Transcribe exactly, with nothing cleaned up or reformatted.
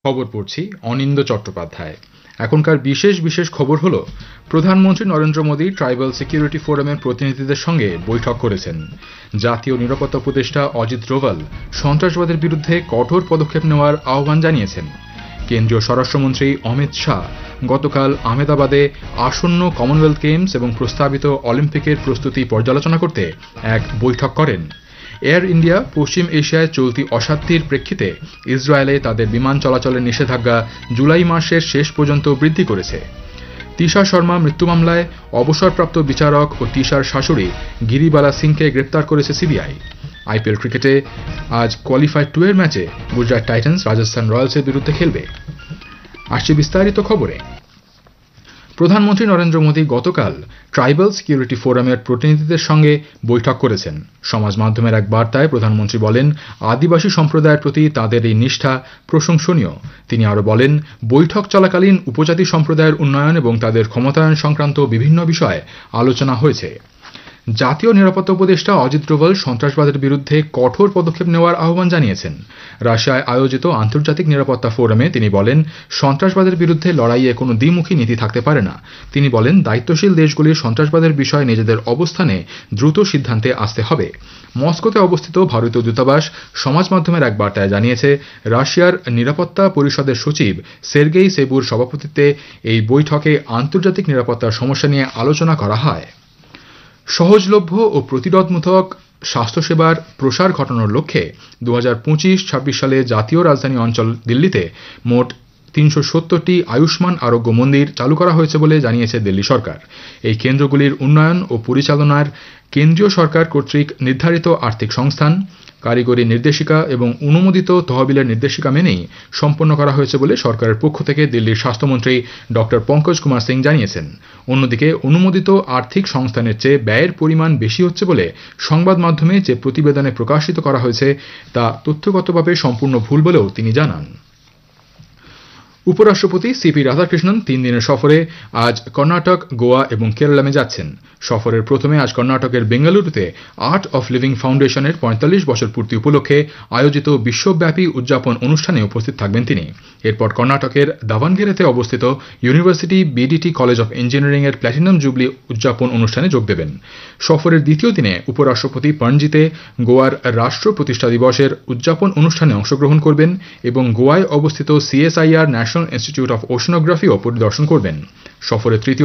খবর পড়ছি অনিন্দ চট্টোপাধ্যায়। এখনকার বিশেষ বিশেষ খবর হলো, প্রধানমন্ত্রী নরেন্দ্র মোদী ট্রাইবাল সিকিউরিটি ফোরামের প্রতিনিধিদের সঙ্গে বৈঠক করেছেন। জাতীয় নিরাপত্তা উপদেষ্টা অজিত ডোভাল সন্ত্রাসবাদের বিরুদ্ধে কঠোর পদক্ষেপ নেওয়ার আহ্বান জানিয়েছেন। কেন্দ্রীয় স্বরাষ্ট্রমন্ত্রী অমিত শাহ গতকাল আহমেদাবাদে আসন্ন কমনওয়েলথ গেমস এবং প্রস্তাবিত অলিম্পিকের প্রস্তুতি পর্যালোচনা করতে এক বৈঠক করেন। এয়ার ইন্ডিয়া পশ্চিম এশিয়ায় চলতি অশান্তির প্রেক্ষিতে ইসরায়েলে তাদের বিমান চলাচলের নিষেধাজ্ঞা জুলাই মাসের শেষ পর্যন্ত বৃদ্ধি করেছে। তিশা শর্মা মৃত্যু মামলায় অবসরপ্রাপ্ত বিচারক ও তিশার শাশুড়ি গিরিবালা সিংকে গ্রেপ্তার করেছে সিবিআই। আইপিএল ক্রিকেটে আজ কোয়ালিফায়ার টু এর ম্যাচে গুজরাট টাইটান্স রাজস্থান রয়্যালসের বিরুদ্ধে খেলবে। আসছে বিস্তারিত খবরে। প্রধানমন্ত্রী নরেন্দ্র মোদী গতকাল ট্রাইবাল সিকিউরিটি ফোরামের প্রতিনিধিদের সঙ্গে বৈঠক করেছেন। সমাজ মাধ্যমের এক বার্তায় প্রধানমন্ত্রী বলেন, আদিবাসী সম্প্রদায়ের প্রতি তাদের এই নিষ্ঠা প্রশংসনীয়। তিনি আরও বলেন, বৈঠক চলাকালীন উপজাতি সম্প্রদায়ের উন্নয়ন এবং তাদের ক্ষমতায়ন সংক্রান্ত বিভিন্ন বিষয়ে আলোচনা হয়েছে। জাতীয় নিরাপত্তা উপদেষ্টা অজিত ডোভাল সন্ত্রাসবাদের বিরুদ্ধে কঠোর পদক্ষেপ নেওয়ার আহ্বান জানিয়েছেন। রাশিয়ায় আয়োজিত আন্তর্জাতিক নিরাপত্তা ফোরামে তিনি বলেন, সন্ত্রাসবাদের বিরুদ্ধে লড়াইয়ে কোনো দ্বিমুখী নীতি থাকতে পারে না। তিনি বলেন, দায়িত্বশীল দেশগুলির সন্ত্রাসবাদের বিষয়ে নিজেদের অবস্থানে দ্রুত সিদ্ধান্তে আসতে হবে। মস্কোতে অবস্থিত ভারতীয় দূতাবাস সমাজ মাধ্যমের এক বার্তায় জানিয়েছে, রাশিয়ার নিরাপত্তা পরিষদের সচিব সের্গেই সেবুর সভাপতিত্বে এই বৈঠকে আন্তর্জাতিক নিরাপত্তার সমস্যা নিয়ে আলোচনা করা হয়। সহজলভ্য ও প্রতিরোধমূলক স্বাস্থ্যসেবার প্রসার ঘটানোর লক্ষ্যে দু হাজার পঁচিশ ছাব্বিশ সালে জাতীয় রাজধানী অঞ্চল দিল্লিতে মোট তিনশো সত্তরটি আয়ুষ্মান আরোগ্য মন্দির চালু করা হয়েছে বলে জানিয়েছে দিল্লি সরকার। এই কেন্দ্রগুলির উন্নয়ন ও পরিচালনার কেন্দ্রীয় সরকার কর্তৃক নির্ধারিত আর্থিক সংস্থান, কারিগরি নির্দেশিকা এবং অনুমোদিত তহবিলের নির্দেশিকা মেনেই সম্পন্ন করা হয়েছে বলে সরকারের পক্ষ থেকে দিল্লির স্বাস্থ্যমন্ত্রী ডক্টর পঙ্কজ কুমার সিং জানিয়েছেন। অন্যদিকে অনুমোদিত আর্থিক সংস্থানের চেয়ে ব্যয়ের পরিমাণ বেশি হচ্ছে বলে সংবাদ মাধ্যমে যে প্রতিবেদনে প্রকাশিত করা হয়েছে তা তথ্যগতভাবে সম্পূর্ণ ভুল বলেও তিনি জানান। উপরাষ্ট্রপতি সিপি রাধাকৃষ্ণন তিন দিনের সফরে আজ কর্ণাটক, গোয়া এবং কেরালামে যাচ্ছেন। সফরের প্রথমে আজ কর্ণাটকের বেঙ্গালুরুতে আর্ট অফ লিভিং ফাউন্ডেশনের পঁয়তাল্লিশ বছর পূর্তি উপলক্ষে আয়োজিত বিশ্বব্যাপী উদযাপন অনুষ্ঠানে উপস্থিত থাকবেন তিনি। এরপর কর্ণাটকের দাভানগেরেতে অবস্থিত university BDT college of engineering এর প্ল্যাটিনাম জুবলি উদযাপন অনুষ্ঠানে যোগ দেবেন। সফরের দ্বিতীয় দিনে উপরাষ্ট্রপতি পণজিতে গোয়ার রাষ্ট্র প্রতিষ্ঠা দিবসের উদযাপন অনুষ্ঠানে অংশগ্রহণ করবেন এবং গোয়ায় অবস্থিত সিএসআইআর ন্যাশনাল ইনস্টিটিউট অফ ওশনোগ্রাফিও পরিদর্শন করবেন। সফরের তৃতীয়